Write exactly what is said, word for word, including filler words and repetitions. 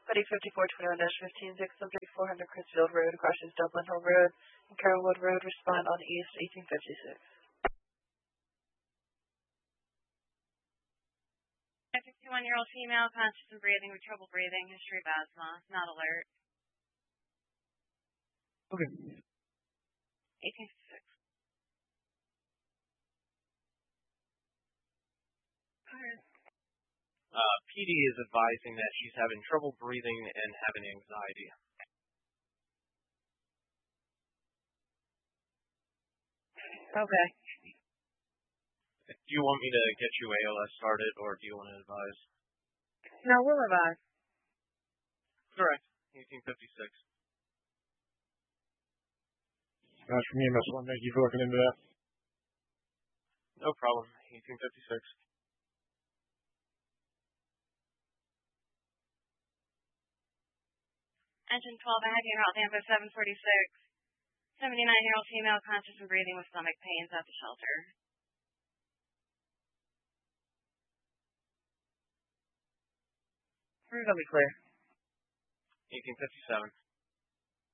Cody fifty-four twenty-one fifteen, six four hundred Chrisfield Road, crosses Dublin Hill Road and Carrollwood Road. Respond on East eighteen fifty-six. A fifty-one-year-old female, conscious and breathing with trouble breathing, history of asthma, not alert. Okay. eighteen fifty-six. Uh, P D is advising that she's having trouble breathing and having anxiety. Okay. Do you want me to get you A L S started, or do you want to advise? No, we'll advise. Correct. eighteen fifty-six. That's from E M S one. Thank you for looking into that. No problem. eighteen fifty-six. Engine twelve, I have you out Tampa seven forty-six. seventy-nine-year-old female, conscious and breathing with stomach pains at the shelter. We're going to be clear. eighteen fifty-seven.